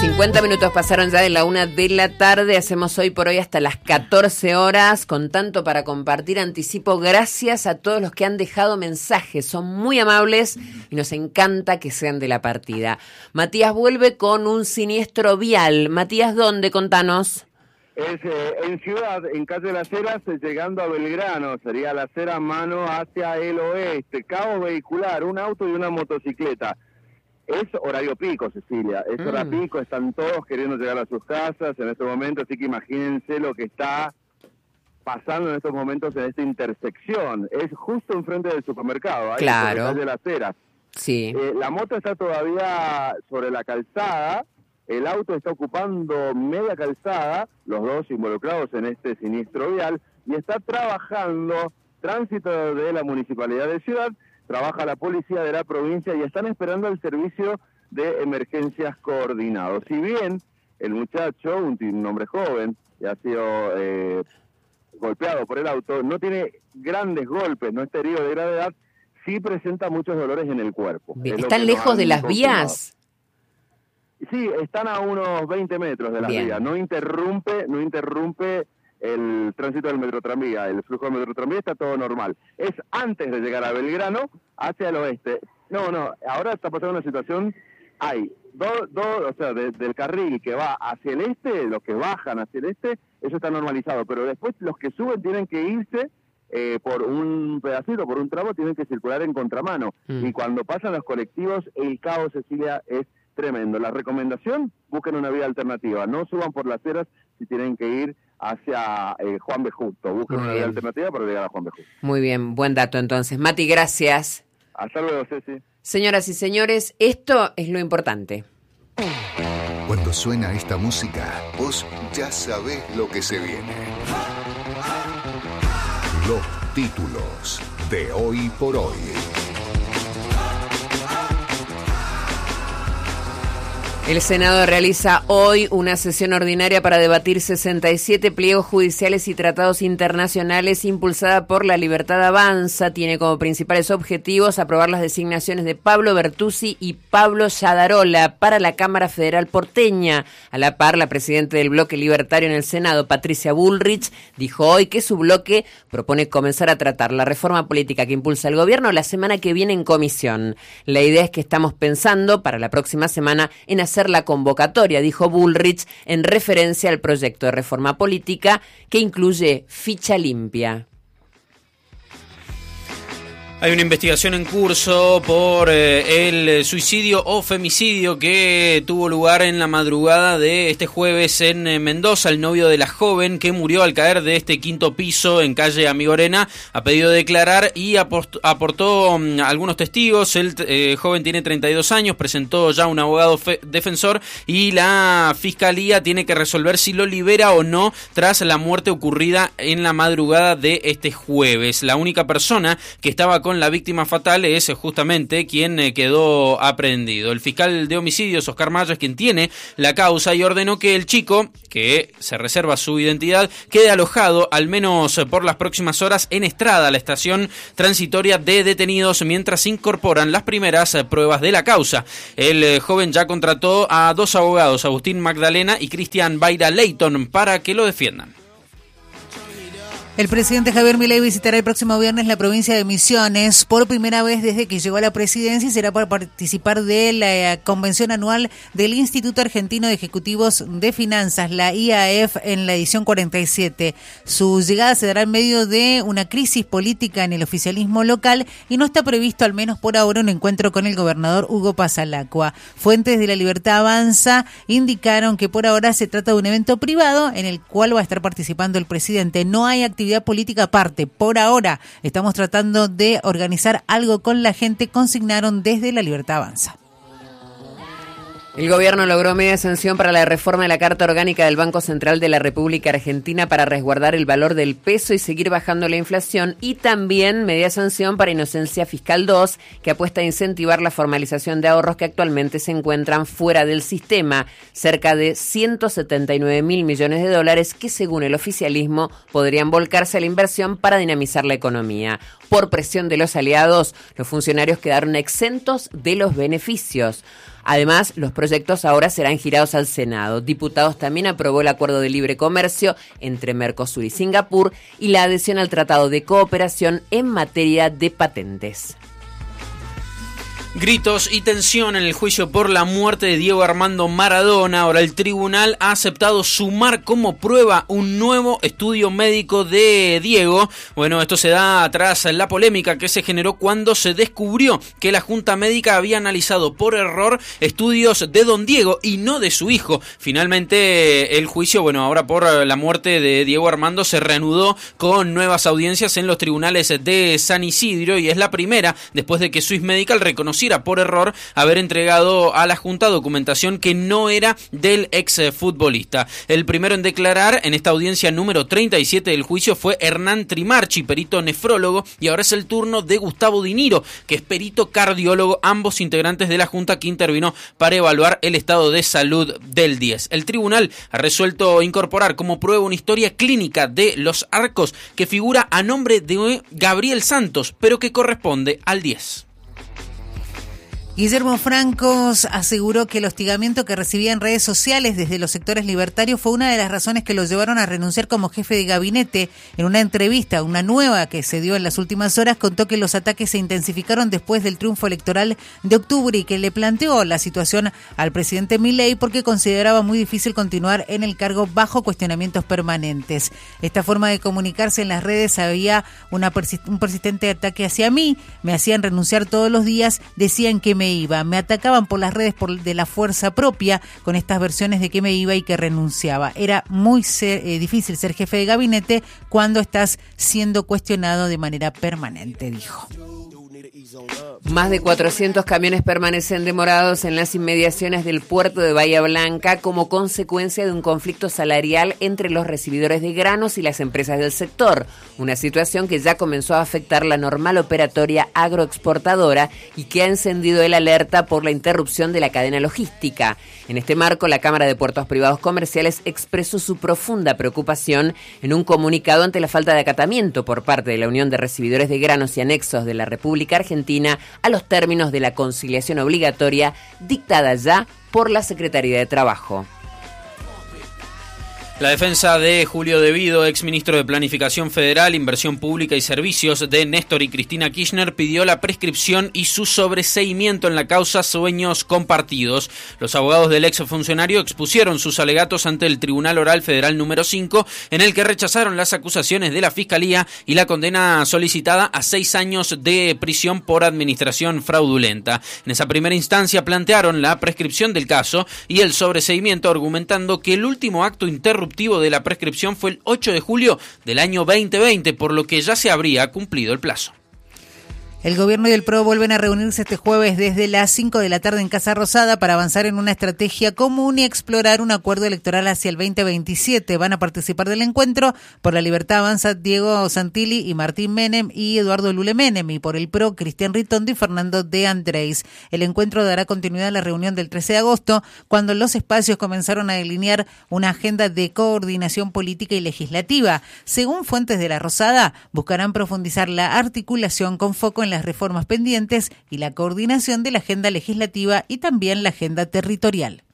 50 minutos pasaron ya de la 1 de la tarde. Hacemos hoy por hoy hasta las 14 horas con tanto para compartir. Anticipo gracias a todos los que han dejado mensajes. Son muy amables y nos encanta que sean de la partida. Matías vuelve con un siniestro vial. Matías, ¿dónde? Contanos. Es en Ciudad, en calle Las Heras, llegando a Belgrano. Sería la acera mano hacia el oeste. Caos vehicular, un auto y una motocicleta. Es horario pico, Cecilia, es hora pico, están todos queriendo llegar a sus casas en este momento, así que imagínense lo que está pasando en estos momentos en esta intersección. Es justo enfrente del supermercado, ahí claro. de Las Heras. Sí. La moto está todavía sobre la calzada, el auto está ocupando media calzada, los dos involucrados en este siniestro vial, y está trabajando tránsito de la Municipalidad de Ciudad, trabaja la policía de la provincia y están esperando el servicio de emergencias coordinados. Si bien el muchacho, un hombre joven, que ha sido golpeado por el auto, no tiene grandes golpes, no está herido de gravedad, sí presenta muchos dolores en el cuerpo. ¿Están lejos de las vías? Sí, están a unos 20 metros de las vías. No interrumpe el tránsito del Metrotranvía, el flujo del Metrotranvía está todo normal. Es antes de llegar a Belgrano, hacia el oeste. Ahora está pasando una situación, hay del carril que va hacia el este, los que bajan hacia el este, eso está normalizado, pero después los que suben tienen que irse por un pedacito, por un tramo, tienen que circular en contramano. Y cuando pasan los colectivos, el caos, Cecilia, es tremendo. La recomendación, busquen una vía alternativa, no suban por Las Heras si tienen que ir hacia Juan B. Justo. Busquen una vía alternativa para llegar a Juan B. Justo. Muy bien, buen dato entonces. Mati, gracias. Hasta luego, Ceci. Señoras y señores, esto es lo importante. Cuando suena esta música, vos ya sabés lo que se viene. Los títulos de Hoy por Hoy. El Senado realiza hoy una sesión ordinaria para debatir 67 pliegos judiciales y tratados internacionales impulsada por La Libertad Avanza. Tiene como principales objetivos aprobar las designaciones de Pablo Bertuzzi y Pablo Yadarola para la Cámara Federal porteña. A la par, la presidenta del bloque libertario en el Senado, Patricia Bullrich, dijo hoy que su bloque propone comenzar a tratar la reforma política que impulsa el gobierno la semana que viene en comisión. La idea es que estamos pensando para la próxima semana en hacer la convocatoria, dijo Bullrich, en referencia al proyecto de reforma política que incluye ficha limpia. Hay una investigación en curso por el suicidio o femicidio que tuvo lugar en la madrugada de este jueves en Mendoza. El novio de la joven que murió al caer de este quinto piso en calle Amigorena ha pedido declarar y aportó algunos testigos. El joven tiene 32 años, presentó ya un abogado defensor y la fiscalía tiene que resolver si lo libera o no tras la muerte ocurrida en la madrugada de este jueves. La única persona que estaba con la víctima fatal es justamente quien quedó aprehendido. El fiscal de homicidios, Oscar Maya, es quien tiene la causa y ordenó que el chico, que se reserva su identidad, quede alojado al menos por las próximas horas en Estrada, la estación transitoria de detenidos, mientras se incorporan las primeras pruebas de la causa. El joven ya contrató a dos abogados, Agustín Magdalena y Cristian Baira Leighton, para que lo defiendan. El presidente Javier Milei visitará el próximo viernes la provincia de Misiones por primera vez desde que llegó a la presidencia y será para participar de la convención anual del Instituto Argentino de Ejecutivos de Finanzas, la IAF, en la edición 47. Su llegada se dará en medio de una crisis política en el oficialismo local y no está previsto, al menos por ahora, un encuentro con el gobernador Hugo Pasalacqua. Fuentes de La Libertad Avanza indicaron que por ahora se trata de un evento privado en el cual va a estar participando el presidente. No hay actividad política aparte. Por ahora estamos tratando de organizar algo con la gente, consignaron desde La Libertad Avanza. El gobierno logró media sanción para la reforma de la Carta Orgánica del Banco Central de la República Argentina para resguardar el valor del peso y seguir bajando la inflación, y también media sanción para Inocencia Fiscal 2, que apuesta a incentivar la formalización de ahorros que actualmente se encuentran fuera del sistema, cerca de 179.000 millones de dólares que, según el oficialismo, podrían volcarse a la inversión para dinamizar la economía. Por presión de los aliados, los funcionarios quedaron exentos de los beneficios. Además, los proyectos ahora serán girados al Senado. Diputados también aprobó el acuerdo de libre comercio entre Mercosur y Singapur y la adhesión al Tratado de Cooperación en materia de patentes. Gritos y tensión en el juicio por la muerte de Diego Armando Maradona. Ahora el tribunal ha aceptado sumar como prueba un nuevo estudio médico de Diego. Bueno, esto se da tras la polémica que se generó cuando se descubrió que la Junta Médica había analizado por error estudios de don Diego y no de su hijo. Finalmente el juicio, bueno, ahora por la muerte de Diego Armando se reanudó con nuevas audiencias en los tribunales de San Isidro y es la primera después de que Swiss Medical reconociera por error haber entregado a la Junta documentación que no era del exfutbolista. El primero en declarar en esta audiencia número 37 del juicio fue Hernán Trimarchi, perito nefrólogo, y ahora es el turno de Gustavo Diniro, que es perito cardiólogo, ambos integrantes de la Junta que intervino para evaluar el estado de salud del 10. El tribunal ha resuelto incorporar como prueba una historia clínica de los arcos que figura a nombre de Gabriel Santos, pero que corresponde al 10. Guillermo Francos aseguró que el hostigamiento que recibía en redes sociales desde los sectores libertarios fue una de las razones que lo llevaron a renunciar como jefe de gabinete. En una entrevista, una nueva que se dio en las últimas horas, contó que los ataques se intensificaron después del triunfo electoral de octubre y que le planteó la situación al presidente Milei porque consideraba muy difícil continuar en el cargo bajo cuestionamientos permanentes. Esta forma de comunicarse en las redes había un persistente ataque hacia mí, me hacían renunciar todos los días, decían que me atacaban por las redes de la fuerza propia con estas versiones de que me iba y que renunciaba. Era muy difícil ser jefe de gabinete cuando estás siendo cuestionado de manera permanente, dijo. Más de 400 camiones permanecen demorados en las inmediaciones del puerto de Bahía Blanca como consecuencia de un conflicto salarial entre los recibidores de granos y las empresas del sector, una situación que ya comenzó a afectar la normal operatoria agroexportadora y que ha encendido el alerta por la interrupción de la cadena logística. En este marco, la Cámara de Puertos Privados Comerciales expresó su profunda preocupación en un comunicado ante la falta de acatamiento por parte de la Unión de Recibidores de Granos y Anexos de la República Argentina a los términos de la conciliación obligatoria dictada ya por la Secretaría de Trabajo. La defensa de Julio De Vido, exministro de Planificación Federal, Inversión Pública y Servicios de Néstor y Cristina Kirchner, pidió la prescripción y su sobreseimiento en la causa Sueños Compartidos. Los abogados del exfuncionario expusieron sus alegatos ante el Tribunal Oral Federal número 5, en el que rechazaron las acusaciones de la Fiscalía y la condena solicitada a 6 años de prisión por administración fraudulenta. En esa primera instancia plantearon la prescripción del caso y el sobreseimiento, argumentando que el último acto interrumpido de la prescripción fue el 8 de julio del año 2020, por lo que ya se habría cumplido el plazo. El gobierno y el PRO vuelven a reunirse este jueves desde las 5 de la tarde en Casa Rosada para avanzar en una estrategia común y explorar un acuerdo electoral hacia el 2027. Van a participar del encuentro por la Libertad Avanza Diego Santilli y Martín Menem y Eduardo Lule Menem, y por el PRO Cristian Ritondo y Fernando de Andrés. El encuentro dará continuidad a la reunión del 13 de agosto, cuando los espacios comenzaron a delinear una agenda de coordinación política y legislativa. Según fuentes de la Rosada, buscarán profundizar la articulación con foco en las reformas pendientes y la coordinación de la agenda legislativa y también la agenda territorial.